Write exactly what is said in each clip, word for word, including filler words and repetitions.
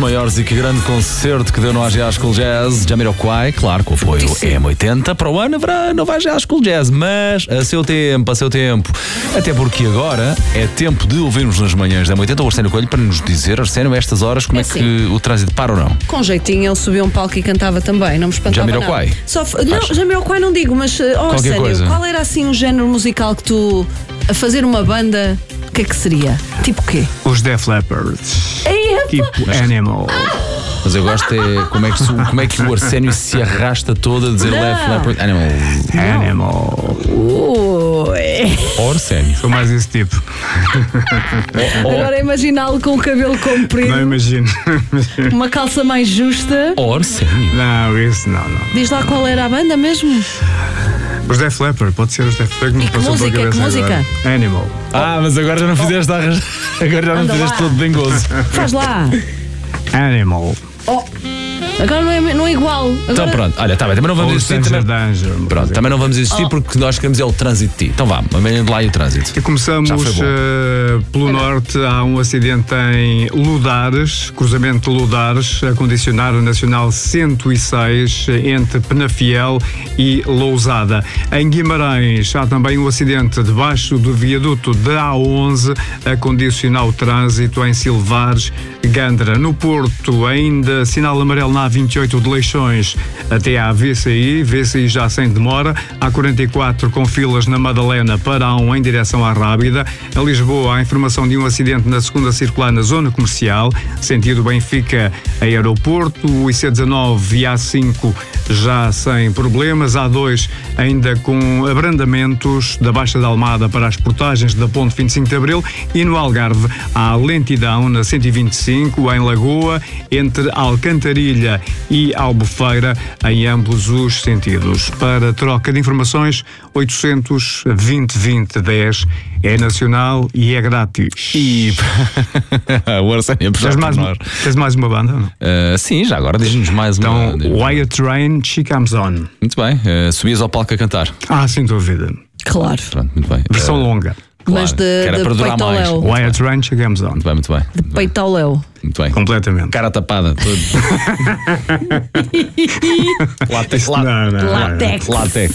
maiores e que grande concerto que deu no A G A School Jazz. Jamiroquai, claro, com o apoio E M oitenta. Para o ano haverá no A G A School Jazz, mas a seu tempo, a seu tempo. Até porque agora é tempo de ouvirmos nas manhãs da E M oitenta o Arsénio Coelho para nos dizer, Arsénio, a estas horas, como é, é que sim. o trânsito para ou não? Com jeitinho, ele subiu um palco e cantava também, não me espantava. Jamiroquai? Só f... Não, Jamiroquai não digo, mas oh, Arsénio, coisa. Qual era assim o género musical que tu, a fazer uma banda, o que é que seria? Tipo o quê? Os Def Leppard. Epa. Tipo mas, Animal. Ah. Mas eu gosto é como é que, como é que o Arsénio se arrasta todo a dizer Def Leppard. Animal. Animal. Ui. Oh, Arsénio. Sou mais esse tipo. Oh, oh. Agora imaginá-lo com o cabelo comprido. Não imagino. Uma calça mais justa. Oh, Arsénio. Não, isso não, não. Diz lá qual era a banda mesmo? Os Def Leppard, pode ser os Def Leppard. E que música, que música? Agora. Animal. Ah, mas agora já não fizeste, arras... agora já não Anda fizeste lá. todo bem gozo. Faz lá. Animal. Oh. Agora não é, não é igual. Agora... Então pronto, olha, tá bem, também não vamos Ou insistir. Também... Danger, Pronto, também não vamos insistir oh. porque nós queremos é o trânsito de ti. Então vá, amanhã de lá e o trânsito. E começamos uh, pelo norte. Há um acidente em Ludares, cruzamento de Ludares, a condicionar o Nacional cento e seis entre Penafiel e Lousada. Em Guimarães há também um acidente debaixo do viaduto da A onze, a condicionar o trânsito em Silvares, Gandra. No Porto, ainda sinal amarelo na A vinte e oito de Leixões até à V C I, V C I já sem demora. A quarenta e quatro com filas na Madalena para A um em direção à Rábida. Em Lisboa, há informação de um acidente na segunda circular na zona comercial, sentido Benfica Aeroporto. O I C dezanove e A cinco já sem problemas. A dois ainda com abrandamentos da Baixa da Almada para as portagens da Ponte vinte e cinco de Abril. E no Algarve há lentidão na cento e vinte e cinco em Lagoa, entre Alcantarilha e Albufeira, em ambos os sentidos. Para troca de informações, oitocentos, vinte, vinte, dez é nacional e é grátis. E o Arsénio tens mais, tens mais uma banda? Não? Uh, sim, já agora diz-nos mais uma. Então, Wire Train, She Comes On. Muito bem, uh, subias ao palco a cantar. Ah, sem dúvida. Claro. Pronto, muito bem. Versão uh, longa. Claro, mas de, que era de para durar peito ao mais. léu. Wire Train, She Comes On. Muito bem, muito bem. De peito ao léu. Muito bem. Completamente. Cara tapada. Tudo. Látex. Não, não, Látex. Látex.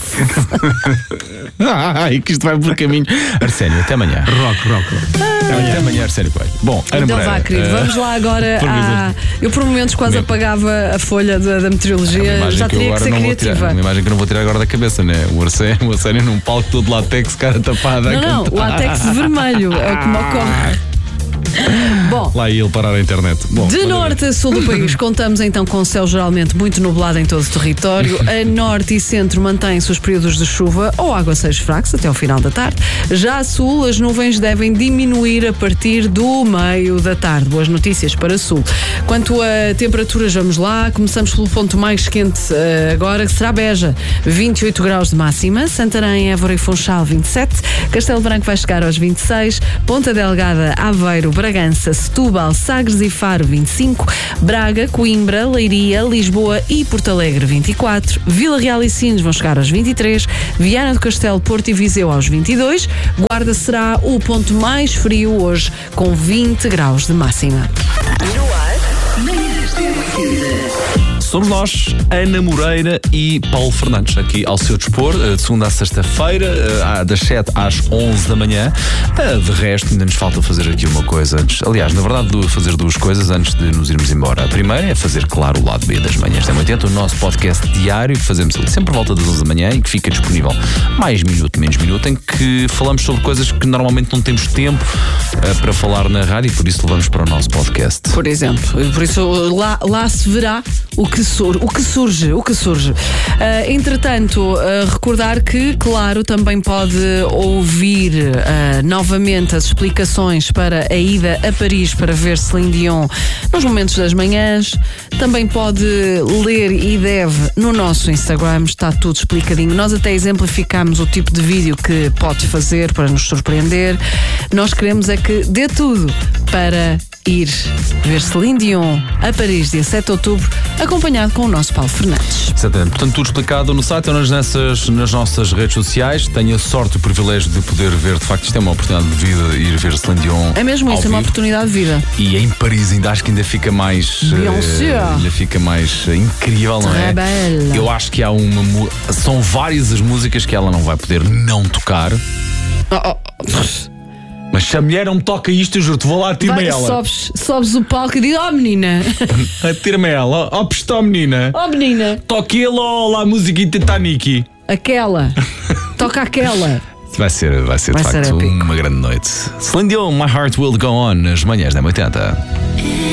Ai, que isto vai por caminho. Arsénio, até amanhã. Rock, rock, rock. Até amanhã, amanhã Arsénio Coelho. Bom, Ana Então Moreira, vá, querido, uh, vamos lá agora. por À... Eu por momentos quase Mesmo. apagava a folha da, da meteorologia. Já que eu teria que agora ser não vou criativa. tirar, uma imagem que eu não vou tirar agora da cabeça, né? O Arsénio, o Arsénio num palco todo látex, cara tapada. Não, não, látex vermelho é o que me ocorre. Bom, Lá ia ele parar a internet. Bom, de norte a sul do país, contamos então com céu geralmente muito nublado em todo o território. A norte e centro mantêm-se os períodos de chuva ou aguaceiros fracos até ao final da tarde. Já a sul, as nuvens devem diminuir a partir do meio da tarde. Boas notícias para sul. Quanto a temperaturas, vamos lá. Começamos pelo ponto mais quente uh, agora, que será Beja, vinte e oito graus de máxima. Santarém, Évora e Funchal, vinte e sete. Castelo Branco vai chegar aos vinte e seis. Ponta Delgada, Aveiro, Bragança, Setúbal, Sagres e Faro, vinte e cinco. Braga, Coimbra, Leiria, Lisboa e Porto Alegre, vinte e quatro. Vila Real e Sines vão chegar aos vinte e três. Viana do Castelo, Porto e Viseu aos vinte e dois. Guarda será o ponto mais frio hoje, com vinte graus de máxima. Somos nós, Ana Moreira e Paulo Fernandes, aqui ao seu dispor, de segunda a sexta-feira, das sete às onze da manhã. De resto, ainda nos falta fazer aqui uma coisa antes. Aliás, na verdade, fazer duas coisas antes de nos irmos embora. A primeira é fazer, claro, o lado B das manhãs da M oitenta, o nosso podcast diário que fazemos ali sempre por volta das onze da manhã e que fica disponível mais minuto, menos minuto, em que falamos sobre coisas que normalmente não temos tempo uh, para falar na rádio e por isso levamos para o nosso podcast. Por exemplo, por isso lá, lá se verá o que, sur, o que surge, o que surge. Uh, entretanto, uh, recordar que, claro, também pode ouvir uh, novamente as explicações para a ida a Paris para ver Celine Dion nos momentos das manhãs. Também pode ler e deve no nosso Instagram, está tudo explicadinho. Nós até exemplificamos o tipo de vídeo que pode fazer para nos surpreender. Nós queremos é que dê tudo para ir ver Celine Dion a Paris, dia sete de outubro, acompanhado com o nosso Paulo Fernandes. Exatamente. Portanto, tudo explicado no site ou nas, nessas, nas nossas redes sociais. Tenho a sorte e o privilégio de poder ver, de facto, isto é uma oportunidade de vida, ir ver Celine Dion. É mesmo ao isso, é uma vivo. oportunidade de vida. E em Paris ainda acho que ainda fica mais Beyoncé. uh, ainda fica mais uh, incrível, não é? Bela. Eu acho que há uma mu- são várias as músicas que ela não vai poder não tocar. Oh, oh. Mas se a mulher não me toca isto, eu juro-te, vou lá, tira-me Vai, ela. sobes, sobes o palco e diz: oh menina, Tira-me ela. Ó, oh, pistó, menina. oh menina, Toque ele ou lá a música Titanic. aquela, toca aquela. Vai ser, vai ser Vai de ser facto épico. uma grande noite. Celine Dion, My Heart Will Go On, nas manhãs da oitenta.